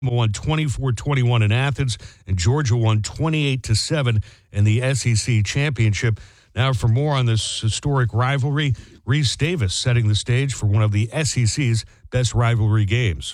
won 24-21 in Athens, and Georgia won 28-7 in the SEC championship. Now for more on this historic rivalry, Reese Davis setting the stage for one of the SEC's best rivalry games.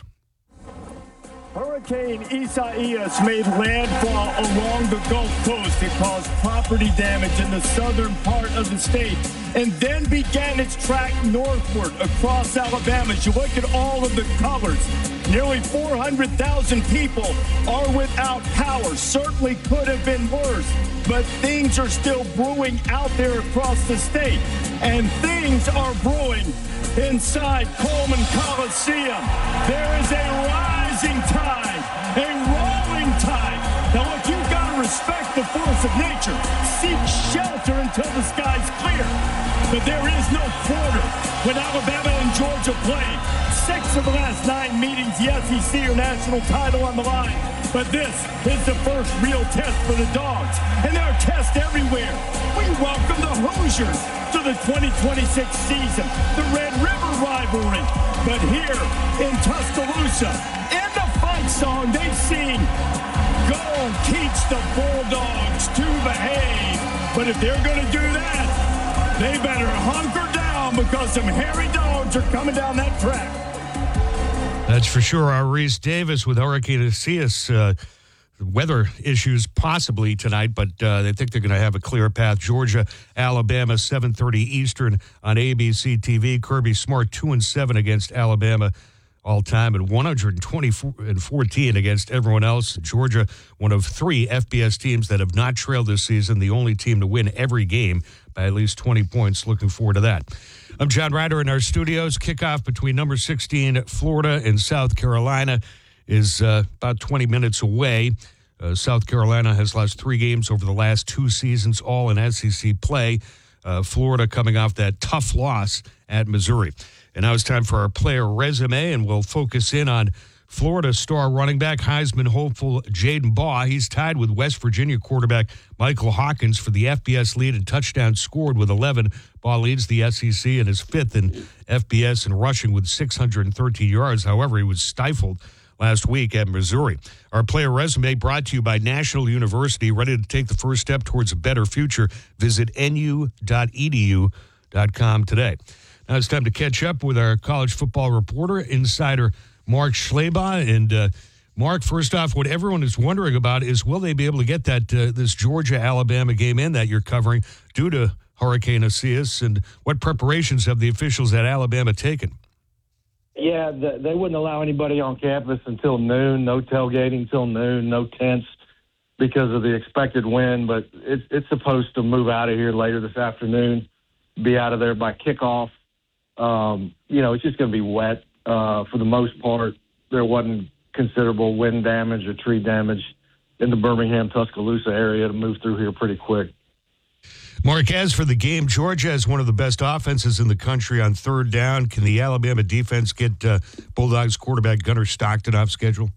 Hurricane Isaias made landfall along the Gulf Coast. It caused property damage in the southern part of the state and then began its track northward across Alabama. As you look at all of the colors, nearly 400,000 people are without power. Certainly could have been worse, but things are still brewing out there across the state. And things are brewing inside Coleman Coliseum. There is a rising tide, a rolling tide. Now look, you've got to respect the force of nature. Seek shelter until the sky's clear. But there is no quarter when Alabama and Georgia play. 6 of the last 9 meetings, the SEC or national title on the line. But this is the first real test for the Dogs. And there are tests everywhere. We welcome the Hoosiers to the 2026 season, the Red River rivalry. But here in Tuscaloosa, in the fight song, they've seen, go teach the Bulldogs to behave. But if they're going to do that, they better hunker down because some hairy dogs are coming down that track. That's for sure. Our Reese Davis with Hurricane Isaias. Weather issues possibly tonight, but they think they're going to have a clear path. Georgia, Alabama, 7:30 Eastern on ABC TV. Kirby Smart 2-7 against Alabama all time, and 124-14 against everyone else. Georgia, one of 3 FBS teams that have not trailed this season, the only team to win every game by at least 20 points. Looking forward to that. I'm John Ryder in our studios. Kickoff between number 16 Florida and South Carolina is about 20 minutes away. South Carolina has lost 3 games over the last 2 seasons, all in SEC play. Florida coming off that tough loss at Missouri. And now it's time for our player resume, and we'll focus in on Florida star running back, Heisman hopeful Jaden Baugh. He's tied with West Virginia quarterback Michael Hawkins for the FBS lead in touchdowns scored with 11. Baugh leads the SEC and is 5th in FBS in rushing with 613 yards. However, he was stifled last week at Missouri. Our player resume brought to you by National University. Ready to take the first step towards a better future? Visit nu.edu.com today. Now it's time to catch up with our college football reporter, insider Mark Schlabach. And Mark, first off, what everyone is wondering about is, will they be able to get that this Georgia-Alabama game in that you're covering due to Hurricane Isaias, and what preparations have the officials at Alabama taken? Yeah, they wouldn't allow anybody on campus until noon, no tailgating until noon, no tents because of the expected wind, but it's supposed to move out of here later this afternoon, be out of there by kickoff. It's just going to be wet. For the most part, there wasn't considerable wind damage or tree damage in the Birmingham, Tuscaloosa area to move through here pretty quick. Mark, as for the game, Georgia has one of the best offenses in the country on third down. Can the Alabama defense get Bulldogs quarterback Gunnar Stockton off schedule?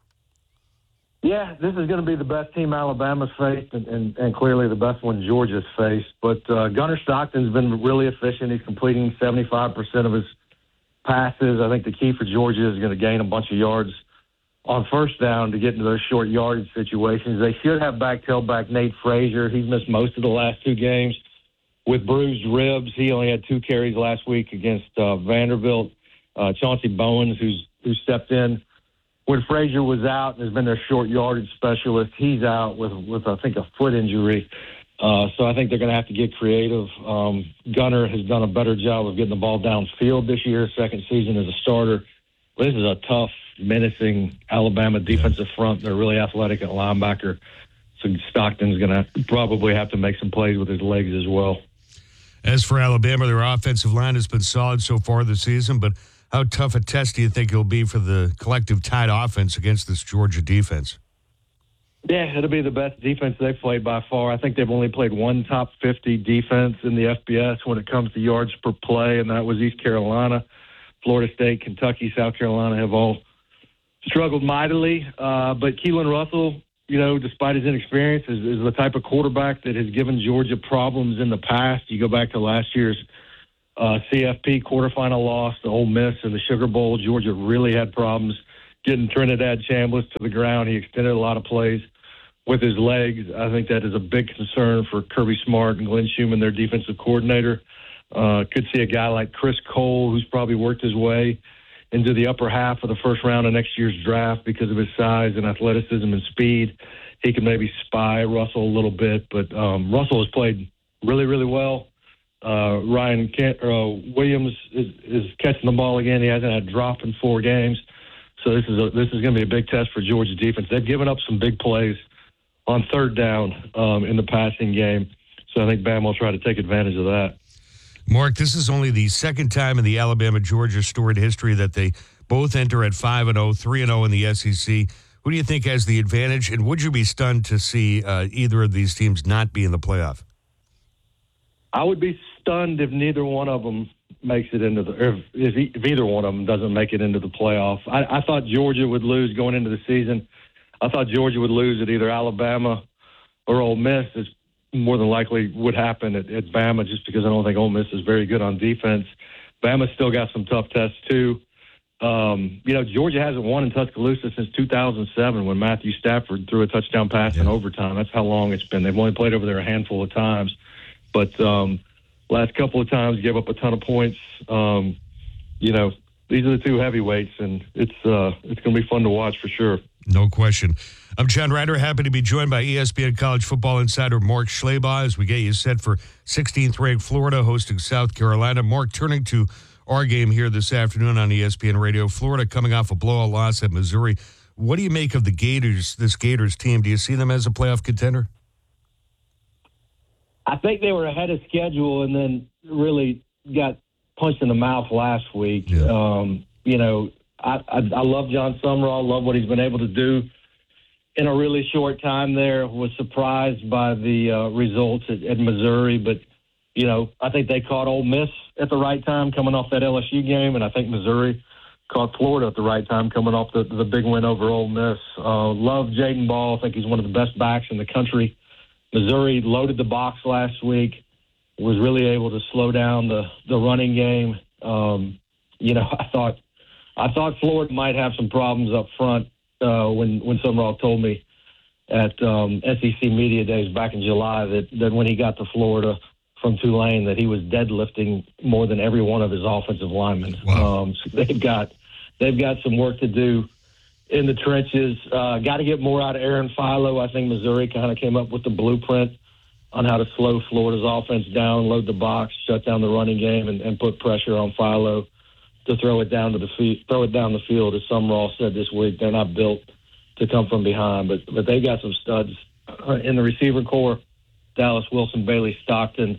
Yeah, this is going to be the best team Alabama's faced and clearly the best one Georgia's faced. But Gunnar Stockton's been really efficient. He's completing 75% of his passes. I think the key for Georgia is going to gain a bunch of yards on first down to get into those short yardage situations. They should have tailback Nate Frazier. He's missed most of the last 2 games with bruised ribs. He only had 2 carries last week against Vanderbilt. Chauncey Bowens, who stepped in when Frazier was out and has been their short yardage specialist, he's out with I think, a foot injury. So I think they're going to have to get creative. Gunnar has done a better job of getting the ball downfield this year, second season as a starter. But this is a tough, menacing Alabama defensive front. They're really athletic at linebacker. So Stockton's going to probably have to make some plays with his legs as well. As for Alabama, their offensive line has been solid so far this season, but how tough a test do you think it'll be for the collective Tide offense against this Georgia defense? Yeah, it'll be the best defense they've played by far. I think they've only played one top 50 defense in the FBS when it comes to yards per play, and that was East Carolina. Florida State, Kentucky, South Carolina have all struggled mightily. But Keelan Russell, despite his inexperience, is the type of quarterback that has given Georgia problems in the past. You go back to last year's CFP quarterfinal loss to Ole Miss in the Sugar Bowl. Georgia really had problems getting Trinidad Chambliss to the ground. He extended a lot of plays with his legs. I think that is a big concern for Kirby Smart and Glenn Schumann, their defensive coordinator. Could see a guy like Chris Cole, who's probably worked his way into the upper half of the first round of next year's draft because of his size and athleticism and speed. He can maybe spy Russell a little bit, but Russell has played really, really well. Ryan Williams is catching the ball again. He hasn't had a drop in 4 games. So this is going to be a big test for Georgia's defense. They've given up some big plays on third down in the passing game. So I think Bama will try to take advantage of that. Mark, this is only the second time in the Alabama-Georgia storied history that they both enter at 5-0, 3-0 in the SEC. Who do you think has the advantage, and would you be stunned to see either of these teams not be in the playoff? I would be stunned if neither one of them makes it into if either one of them doesn't make it into the playoff. I thought Georgia would lose going into the season. I thought Georgia would lose at either Alabama or Ole Miss. It's more than likely would happen at Bama, just because I don't think Ole Miss is very good on defense. Bama's still got some tough tests too. Georgia hasn't won in Tuscaloosa since 2007 when Matthew Stafford threw a touchdown pass in overtime. That's how long it's been. They've only played over there a handful of times. But last couple of times gave up a ton of points. These are the two heavyweights, and it's going to be fun to watch for sure. No question. I'm John Ryder, happy to be joined by ESPN College Football Insider Mark Schlabach as we get you set for 16th-ranked Florida hosting South Carolina. Mark, turning to our game here this afternoon on ESPN Radio. Florida coming off a blowout loss at Missouri. What do you make of the Gators, this Gators team? Do you see them as a playoff contender? I think they were ahead of schedule and then really got punched in the mouth last week. Yeah. I love John Sumrall, love what he's been able to do in a really short time there. Was surprised by the results at Missouri, but, I think they caught Ole Miss at the right time coming off that LSU game, and I think Missouri caught Florida at the right time coming off the big win over Ole Miss. Love Jaden Ball. I think he's one of the best backs in the country. Missouri loaded the box last week, was really able to slow down the running game. I thought Florida might have some problems up front when Sumrall told me at SEC Media Days back in July that when he got to Florida from Tulane that he was deadlifting more than every one of his offensive linemen. Wow. So they've got some work to do in the trenches. Got to get more out of Aaron Philo. I think Missouri kind of came up with the blueprint on how to slow Florida's offense down, load the box, shut down the running game, and put pressure on Philo to throw it down the field. As Sumrall said this week, they're not built to come from behind, but they got some studs in the receiver core. Dallas Wilson, Bailey Stockton.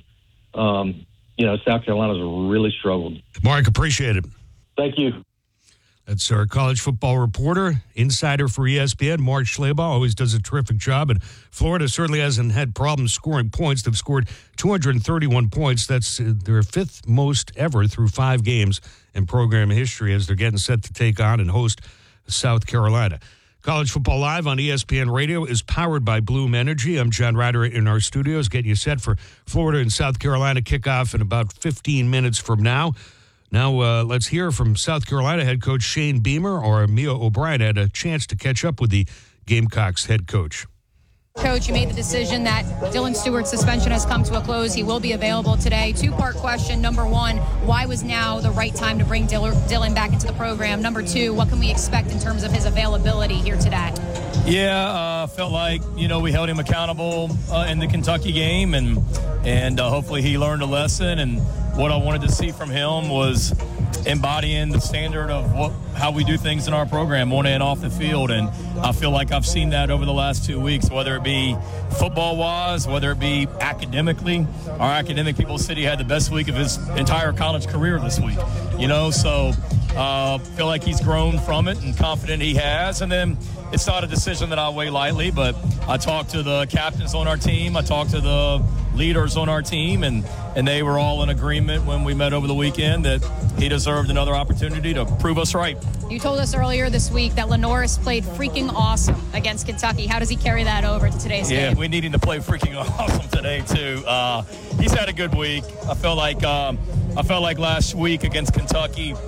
South Carolina's really struggled. Mark, appreciate it. Thank you. That's our college football reporter, insider for ESPN, Mark Schlabach. Always does a terrific job. And Florida certainly hasn't had problems scoring points. They've scored 231 points. That's their 5th most ever through 5 games in program history as they're getting set to take on and host South Carolina. College Football Live on ESPN Radio is powered by Bloom Energy. I'm John Ryder in our studios, getting you set for Florida and South Carolina kickoff in about 15 minutes from now. Now, let's hear from South Carolina head coach Shane Beamer, or Mia O'Brien had a chance to catch up with the Gamecocks head coach. Coach, you made the decision that Dylan Stewart's suspension has come to a close. He will be available today. 2-part question. Number 1, why was now the right time to bring Dylan back into the program? Number 2, what can we expect in terms of his availability here today? Yeah, felt like, we held him accountable in the Kentucky game, and hopefully he learned a lesson. And what I wanted to see from him was embodying the standard of how we do things in our program on and off the field. And I feel like I've seen that over the last 2 weeks, whether it be football-wise, whether it be academically. Our academic people said he had the best week of his entire college career this week. So feel like he's grown from it and confident he has. And then it's not a decision that I weigh lightly, but I talked to the captains on our team. I talked to the leaders on our team, and they were all in agreement when we met over the weekend that he deserved another opportunity to prove us right. You told us earlier this week that Lenoris played freaking awesome against Kentucky. How does he carry that over to today's game? Yeah, we need him to play freaking awesome today too. He's had a good week. I felt like last week against Kentucky,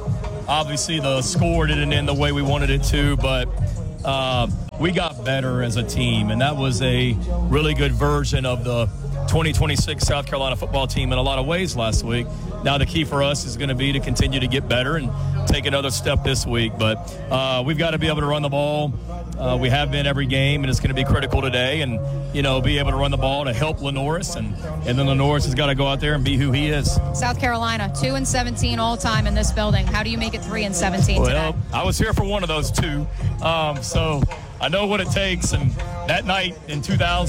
Obviously, the score didn't end the way we wanted it to, but we got better as a team, and that was a really good version of the 2026 South Carolina football team in a lot of ways last week. Now the key for us is going to be to continue to get better and take another step this week. But we've got to be able to run the ball. We have been every game, and it's going to be critical today. And, be able to run the ball to help LaNorris. And then LaNorris has got to go out there and be who he is. South Carolina, 2-17 all time in this building. How do you make it 3-17 today? Well, I was here for one of those two. So I know what it takes. And that night in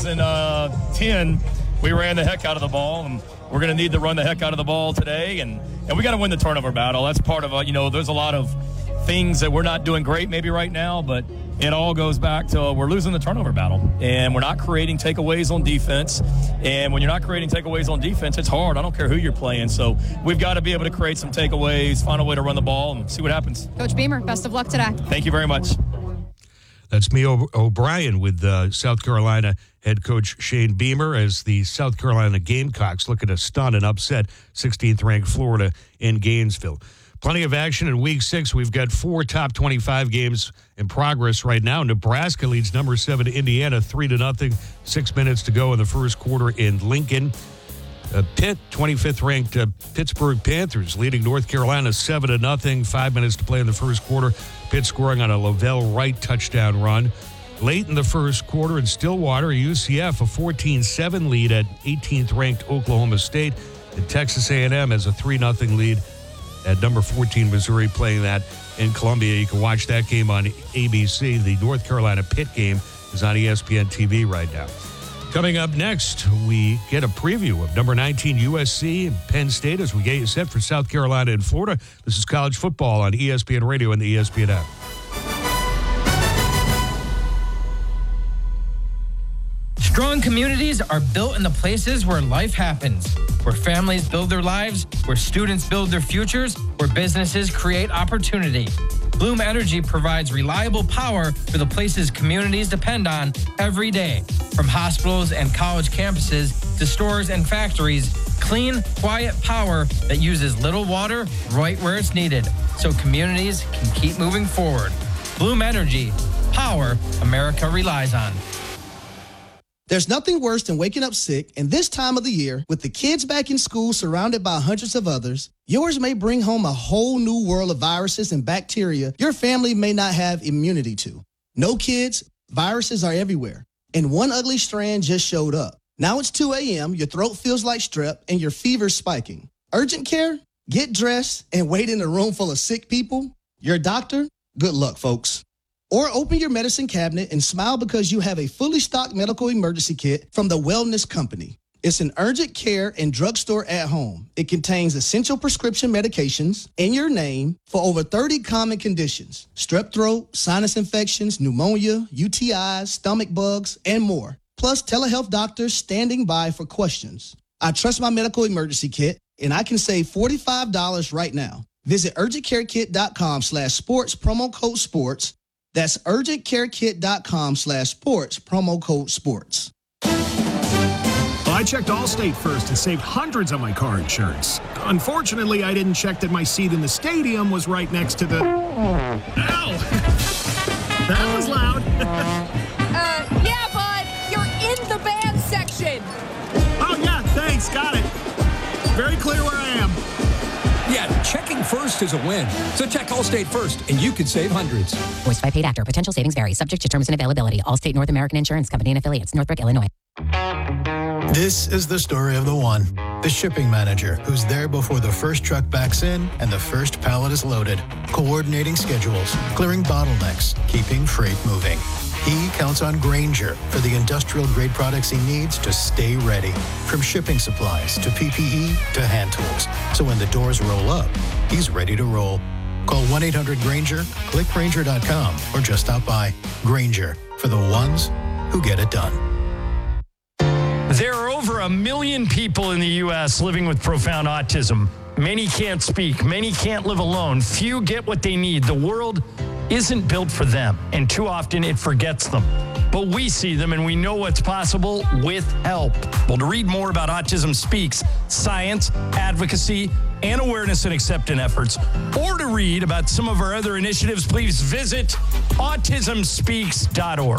2010, we ran the heck out of the ball, and we're going to need to run the heck out of the ball today. And we got to win the turnover battle. That's part of there's a lot of things that we're not doing great maybe right now, but it all goes back to we're losing the turnover battle, and we're not creating takeaways on defense. And when you're not creating takeaways on defense, it's hard. I don't care who you're playing. So we've got to be able to create some takeaways, find a way to run the ball, and see what happens. Coach Beamer, best of luck today. Thank you very much. That's me, O'Brien, with South Carolina head coach Shane Beamer, as the South Carolina Gamecocks look at a stun and upset 16th-ranked Florida in Gainesville. Plenty of action in Week 6. We've got 4 top 25 games in progress right now. Nebraska leads number 7 Indiana 3-0. 6 minutes to go in the first quarter in Lincoln. Pitt, 25th-ranked Pittsburgh Panthers, leading North Carolina 7-0. 5 minutes to play in the first quarter. Pitt scoring on a Lavelle Wright touchdown run. Late in the first quarter in Stillwater, UCF a 14-7 lead at 18th-ranked Oklahoma State. And Texas A&M has a 3-0 lead at number 14 Missouri, playing that in Columbia. You can watch that game on ABC. The North Carolina Pitt game is on ESPN TV right now. Coming up next, we get a preview of number 19 USC and Penn State as we get you set for South Carolina and Florida. This is college football on ESPN Radio and the ESPN app. Strong communities are built in the places where life happens, where families build their lives, where students build their futures, where businesses create opportunity. Bloom Energy provides reliable power for the places communities depend on every day. From hospitals and college campuses to stores and factories, clean, quiet power that uses little water right where it's needed, so communities can keep moving forward. Bloom Energy, power America relies on. There's nothing worse than waking up sick, and this time of the year, with the kids back in school surrounded by hundreds of others, yours may bring home a whole new world of viruses and bacteria your family may not have immunity to. No, kids, viruses are everywhere, and one ugly strand just showed up. Now it's 2 a.m., your throat feels like strep, and your fever's spiking. Urgent care? Get dressed and wait in a room full of sick people? Your doctor? Good luck, folks. Or open your medicine cabinet and smile because you have a fully stocked medical emergency kit from the Wellness Company. It's an urgent care and drugstore at home. It contains essential prescription medications in your name for over 30 common conditions: strep throat, sinus infections, pneumonia, UTIs, stomach bugs, and more. Plus telehealth doctors standing by for questions. I trust my medical emergency kit, and I can save $45 right now. Visit urgentcarekit.com/sports, promo code sports. That's urgentcarekit.com/sports, promo code sports. Well, I checked Allstate first and saved hundreds on my car insurance. Unfortunately, I didn't check that my seat in the stadium was right next to the... Ow! That was loud. Yeah, bud. You're in the band section. Oh, yeah, thanks. Got it. Very clear where I am. Yeah, checking first is a win. So check Allstate first, and you could save hundreds. Voiced by paid actor. Potential savings vary. Subject to terms and availability. Allstate North American Insurance Company and affiliates. Northbrook, Illinois. This is the story of the one. The shipping manager who's there before the first truck backs in and the first pallet is loaded. Coordinating schedules, clearing bottlenecks, keeping freight moving. He counts on Grainger for the industrial-grade products he needs to stay ready. From shipping supplies to PPE to hand tools. So when the doors roll up, he's ready to roll. Call 1-800-GRAINGER, click Grainger.com, or just stop by. Grainger, for the ones who get it done. There are over 1 million people in the U.S. living with profound autism. Many can't speak. Many can't live alone. Few get what they need. The world isn't built for them, and too often it forgets them. But we see them and we know what's possible with help. Well, to read more about Autism Speaks, science, advocacy, and awareness and acceptance efforts, or to read about some of our other initiatives, please visit autismspeaks.org.